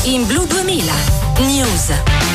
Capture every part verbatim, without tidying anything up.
In Blu duemila News.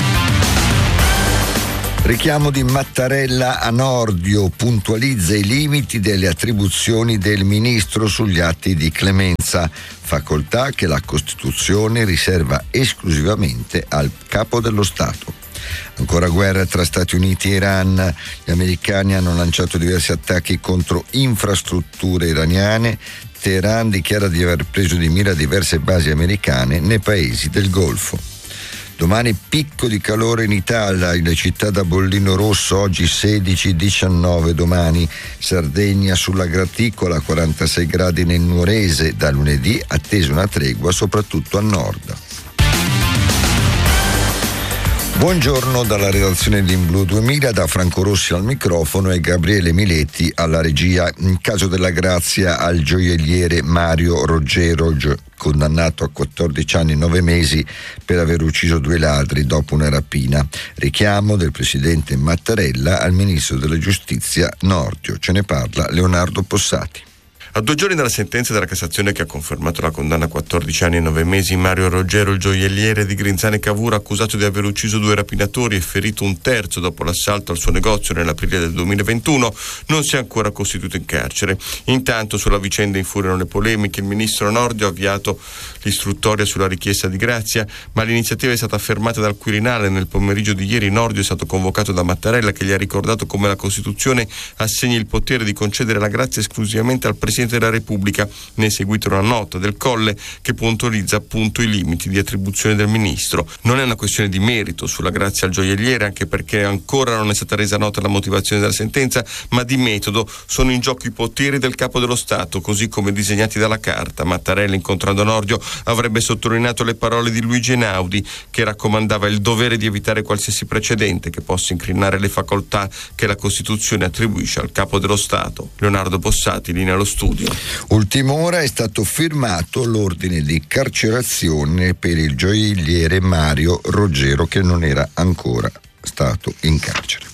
Richiamo di Mattarella a Nordio, puntualizza i limiti delle attribuzioni del ministro sugli atti di clemenza, facoltà che la Costituzione riserva esclusivamente al capo dello Stato. Ancora guerra tra Stati Uniti e Iran, gli americani hanno lanciato diversi attacchi contro infrastrutture iraniane, Teheran dichiara di aver preso di mira diverse basi americane nei paesi del Golfo. Domani picco di calore in Italia, le città da bollino rosso, oggi sedici diciannove, domani Sardegna sulla graticola, quarantasei gradi nel Nuorese, da lunedì attesa una tregua soprattutto a nord. Buongiorno dalla redazione di In Blu duemila, da Franco Rossi al microfono e Gabriele Miletti alla regia. In caso della grazia al gioielliere Mario Roggero, condannato a quattordici anni e nove mesi per aver ucciso due ladri dopo una rapina. Richiamo del presidente Mattarella al ministro della giustizia Nordio. Ce ne parla Leonardo Possati. A due giorni dalla sentenza della Cassazione che ha confermato la condanna a quattordici anni e nove mesi, Mario Roggero, il gioielliere di Grinzane Cavour, accusato di aver ucciso due rapinatori e ferito un terzo dopo l'assalto al suo negozio nell'aprile del duemilaventuno, non si è ancora costituito in carcere. Intanto sulla vicenda infuriano le polemiche. Il ministro Nordio ha avviato l'istruttoria sulla richiesta di grazia, ma l'iniziativa è stata fermata dal Quirinale. Nel pomeriggio di ieri Nordio è stato convocato da Mattarella, che gli ha ricordato come la Costituzione assegni il potere di concedere la grazia esclusivamente al Presidente della Repubblica. Ne è seguita una nota del Colle che puntualizza appunto i limiti di attribuzione del ministro. Non è una questione di merito sulla grazia al gioielliere, anche perché ancora non è stata resa nota la motivazione della sentenza, ma di metodo. Sono in gioco i poteri del capo dello Stato, così come disegnati dalla Carta. Mattarella, incontrando Nordio, avrebbe sottolineato le parole di Luigi Einaudi, che raccomandava il dovere di evitare qualsiasi precedente che possa incrinare le facoltà che la Costituzione attribuisce al capo dello Stato. Leonardo Possati, linea allo studio. Ultima ora è stato firmato l'ordine di carcerazione per il gioielliere Mario Roggero, che non era ancora stato in carcere.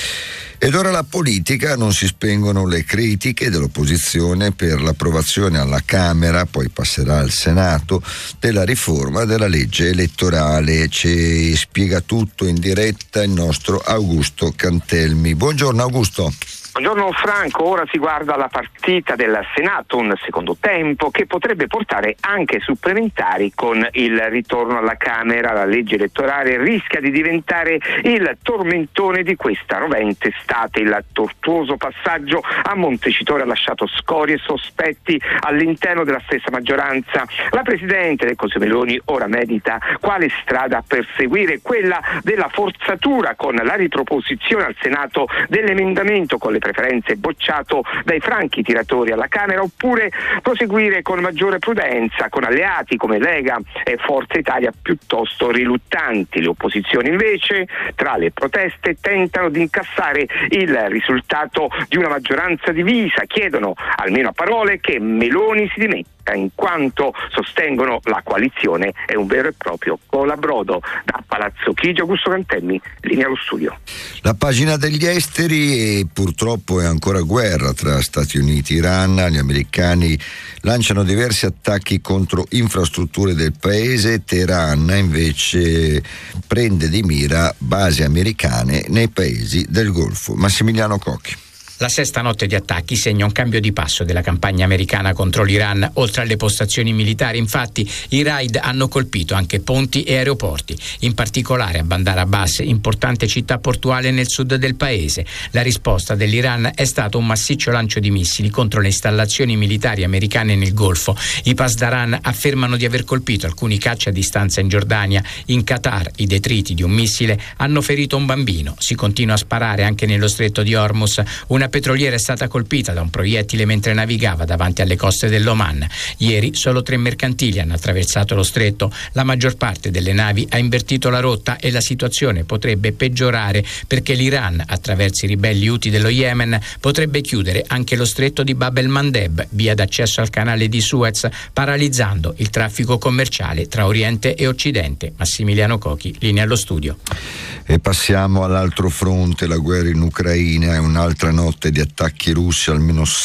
Ed ora la politica, non si spengono le critiche dell'opposizione per l'approvazione alla Camera, poi passerà al Senato, della riforma della legge elettorale. Ci spiega tutto in diretta il nostro Augusto Cantelmi. Buongiorno Augusto. Buongiorno Franco, ora si guarda alla partita del Senato, un secondo tempo che potrebbe portare anche supplementari con il ritorno alla Camera. La legge elettorale rischia di diventare il tormentone di questa rovente estate. Il tortuoso passaggio a Montecitorio ha lasciato scorie e sospetti all'interno della stessa maggioranza. La Presidente del Consiglio Meloni ora medita quale strada perseguire, quella della forzatura con la riproposizione al Senato dell'emendamento con le preferenze bocciato dai franchi tiratori alla Camera, oppure proseguire con maggiore prudenza con alleati come Lega e Forza Italia piuttosto riluttanti. Le opposizioni invece, tra le proteste, tentano di incassare il risultato di una maggioranza divisa, chiedono almeno a parole che Meloni si dimetta, in quanto sostengono la coalizione è un vero e proprio colabrodo. Da Palazzo Chigi, Augusto Cantelmi, linea allo studio. La pagina degli esteri, e purtroppo è ancora guerra tra Stati Uniti e Iran. Gli americani lanciano diversi attacchi contro infrastrutture del paese. Teheran invece prende di mira basi americane nei paesi del Golfo. Massimiliano Cocchi. La sesta notte di attacchi segna un cambio di passo della campagna americana contro l'Iran. Oltre alle postazioni militari, infatti, i raid hanno colpito anche ponti e aeroporti, in particolare a Bandar Abbas, importante città portuale nel sud del paese. La risposta dell'Iran è stato un massiccio lancio di missili contro le installazioni militari americane nel Golfo. I Pasdaran affermano di aver colpito alcuni caccia a distanza in Giordania. In Qatar i detriti di un missile hanno ferito un bambino. Si continua a sparare anche nello stretto di Hormuz. Una Una petroliera è stata colpita da un proiettile mentre navigava davanti alle coste dell'Oman. Ieri solo tre mercantili hanno attraversato lo stretto. La maggior parte delle navi ha invertito la rotta e la situazione potrebbe peggiorare perché l'Iran, attraverso i ribelli Houthi dello Yemen, potrebbe chiudere anche lo stretto di Bab el-Mandeb, via d'accesso al canale di Suez, paralizzando il traffico commerciale tra Oriente e Occidente. Massimiliano Cocchi, linea allo studio. E passiamo all'altro fronte, la guerra in Ucraina. È un'altra notte di attacchi russi, almeno sette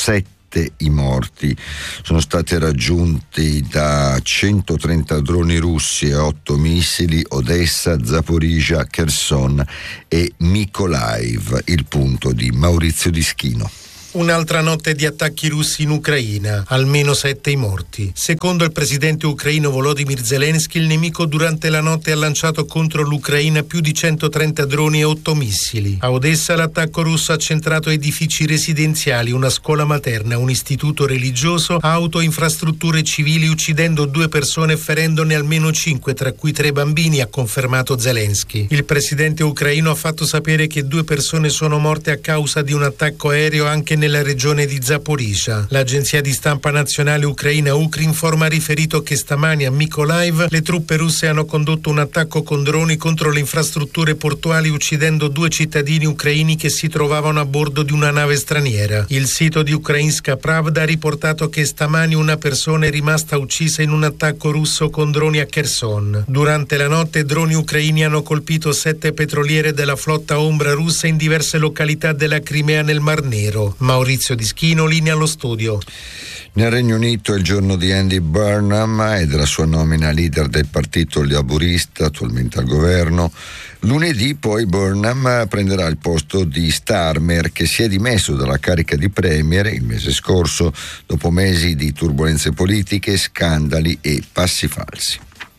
sette i morti. Sono stati raggiunti da centotrenta droni russi e otto missili Odessa, Zaporizhzhia, Kherson e Mykolaiv. Il punto di Maurizio Dischino. Un'altra notte di attacchi russi in Ucraina, almeno sette i morti. Secondo il presidente ucraino Volodymyr Zelensky, il nemico durante la notte ha lanciato contro l'Ucraina più di centotrenta droni e otto missili. A Odessa l'attacco russo ha centrato edifici residenziali, una scuola materna, un istituto religioso, auto e infrastrutture civili, uccidendo due persone e ferendone almeno cinque, tra cui tre bambini, ha confermato Zelensky. Il presidente ucraino ha fatto sapere che due persone sono morte a causa di un attacco aereo anche nella regione di Zaporizhzhia. L'agenzia di stampa nazionale ucraina Ukrinform ha riferito che stamani a Mykolaiv le truppe russe hanno condotto un attacco con droni contro le infrastrutture portuali, uccidendo due cittadini ucraini che si trovavano a bordo di una nave straniera. Il sito di Ukrainska Pravda ha riportato che stamani una persona è rimasta uccisa in un attacco russo con droni a Kherson. Durante la notte droni ucraini hanno colpito sette petroliere della flotta ombra russa in diverse località della Crimea nel Mar Nero. Maurizio Dischino, linea allo studio. Nel Regno Unito è il giorno di Andy Burnham e della sua nomina leader del partito laburista, attualmente al governo. Lunedì poi Burnham prenderà il posto di Starmer, che si è dimesso dalla carica di premier il mese scorso dopo mesi di turbulenze politiche, scandali e passi falsi.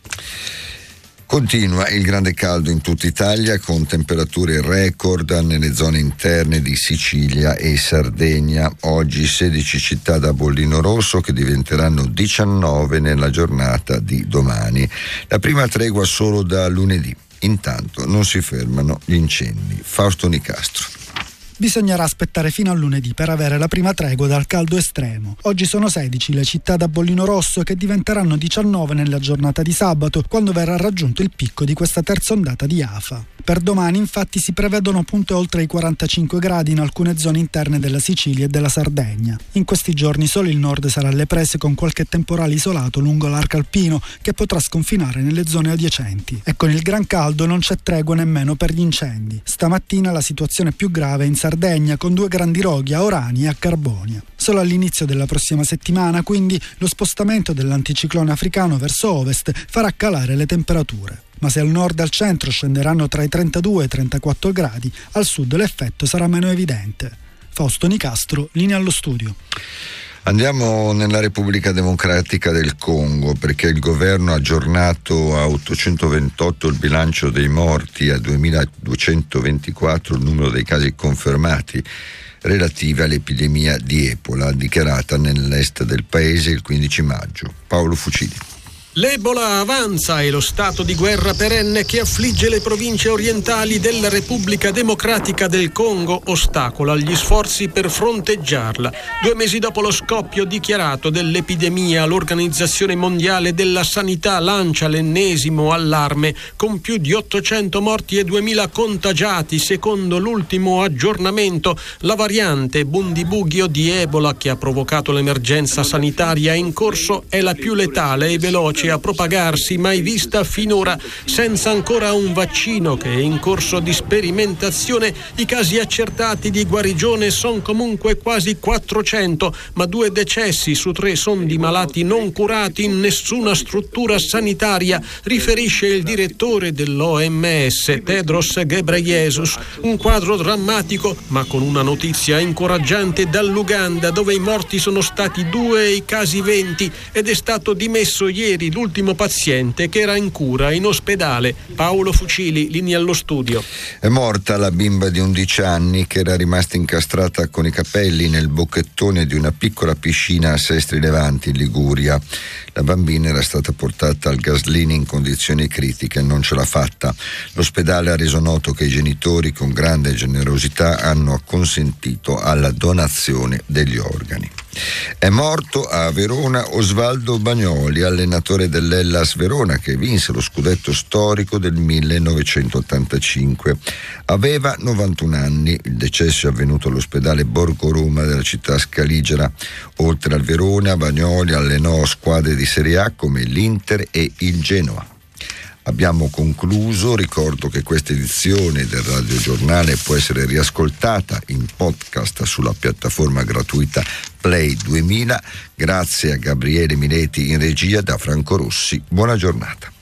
Continua il grande caldo in tutta Italia, con temperature record nelle zone interne di Sicilia e Sardegna. Oggi sedici città da bollino rosso, che diventeranno diciannove nella giornata di domani. La prima tregua solo da lunedì. Intanto non si fermano gli incendi. Fausto Nicastro. Bisognerà aspettare fino a lunedì per avere la prima tregua dal caldo estremo. Oggi sono sedici le città da bollino rosso, che diventeranno diciannove nella giornata di sabato, quando verrà raggiunto il picco di questa terza ondata di afa. Per domani infatti si prevedono punte oltre i quarantacinque gradi in alcune zone interne della Sicilia e della Sardegna. In questi giorni solo il nord sarà alle prese, con qualche temporale isolato lungo l'arco alpino che potrà sconfinare nelle zone adiacenti. E con il gran caldo non c'è tregua nemmeno per gli incendi. Stamattina la situazione più grave è in Sardegna, con due grandi roghi a Orani e a Carbonia. Solo all'inizio della prossima settimana, quindi, lo spostamento dell'anticiclone africano verso ovest farà calare le temperature. Ma se al nord e al centro scenderanno tra i trentadue e i trentaquattro gradi, al sud l'effetto sarà meno evidente. Fausto Nicastro, linea allo studio. Andiamo nella Repubblica Democratica del Congo, perché il governo ha aggiornato a ottocentoventotto il bilancio dei morti, a duemiladuecentoventiquattro il numero dei casi confermati relativi all'epidemia di Ebola, dichiarata nell'est del paese il quindici maggio. Paolo Fucili. L'Ebola avanza e lo stato di guerra perenne che affligge le province orientali della Repubblica Democratica del Congo ostacola gli sforzi per fronteggiarla. Due mesi dopo lo scoppio dichiarato dell'epidemia, l'Organizzazione Mondiale della Sanità lancia l'ennesimo allarme, con più di ottocento morti e duemila contagiati. Secondo l'ultimo aggiornamento, la variante Bundibugyo di Ebola, che ha provocato l'emergenza sanitaria in corso, è la più letale e veloce a propagarsi mai vista finora. Senza ancora un vaccino, che è in corso di sperimentazione, i casi accertati di guarigione sono comunque quasi quattrocento, ma due decessi su tre sono di malati non curati in nessuna struttura sanitaria, riferisce il direttore dell'O M S Tedros Ghebreyesus. Un quadro drammatico, ma con una notizia incoraggiante dall'Uganda, dove i morti sono stati due e i casi venti, ed è stato dimesso ieri l'ultimo paziente che era in cura in ospedale. Paolo Fucili, linea allo studio. È morta la bimba di undici anni che era rimasta incastrata con i capelli nel bocchettone di una piccola piscina a Sestri Levanti, in Liguria. La bambina era stata portata al Gaslini in condizioni critiche e non ce l'ha fatta. L'ospedale ha reso noto che i genitori, con grande generosità, hanno acconsentito alla donazione degli organi. È morto a Verona Osvaldo Bagnoli, allenatore dell'Hellas Verona, che vinse lo scudetto storico del millenovecentottantacinque. Aveva novantuno anni. Il decesso è avvenuto all'ospedale Borgo Roma della città scaligera. Oltre al Verona, Bagnoli allenò squadre di Serie A come l'Inter e il Genoa. Abbiamo concluso, ricordo che questa edizione del radiogiornale può essere riascoltata in podcast sulla piattaforma gratuita Play duemila. Grazie a Gabriele Minetti in regia, da Franco Rossi. Buona giornata.